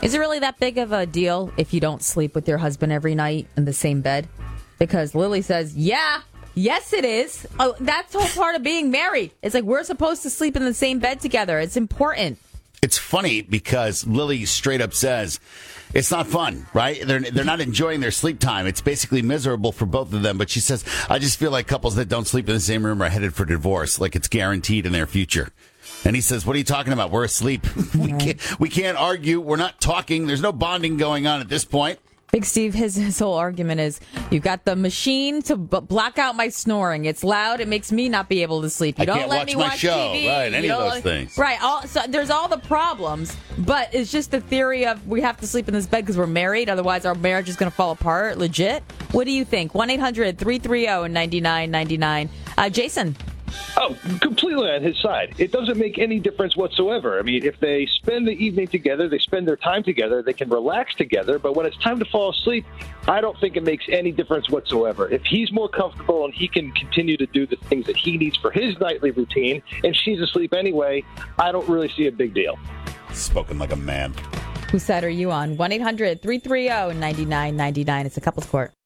Is it really that big of a deal if you don't sleep with your husband every night in the same bed? Because Lily says, yes, it is. Oh, that's the whole part of being married. It's like we're supposed to sleep in the same bed together. It's important. It's funny because Lily straight up says it's not fun, right? They're not enjoying their sleep time. It's basically miserable for both of them. But she says, I just feel like couples that don't sleep in the same room are headed for divorce, like it's guaranteed in their future. And he says, what are you talking about? We're asleep. We can't argue. We're not talking. There's no bonding going on at this point. Big Steve, his whole argument is, you've got the machine to block out my snoring. It's loud. It makes me not be able to sleep. You don't let me watch show. TV. Right, any of those things. Right. So there's all the problems, but it's just the theory of we have to sleep in this bed because we're married. Otherwise, our marriage is going to fall apart. Legit. What do you think? 1-800-330-9999. Jason. Oh, completely on his side. It doesn't make any difference whatsoever. I mean, if they spend the evening together, they spend their time together, they can relax together. But when it's time to fall asleep, I don't think it makes any difference whatsoever. If he's more comfortable and he can continue to do the things that he needs for his nightly routine, and she's asleep anyway, I don't really see a big deal. Spoken like a man. Whose side are you on? 1-800-330-9999. It's a couples court.